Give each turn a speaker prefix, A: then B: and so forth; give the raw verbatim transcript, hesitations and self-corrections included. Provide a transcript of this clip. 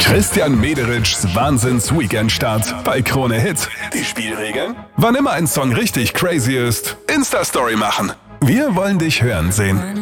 A: Christian Mederitschs Wahnsinns-Weekend-Start bei Krone Hit. Die Spielregeln? Wann immer ein Song richtig crazy ist, Insta-Story machen. Wir wollen dich hören sehen.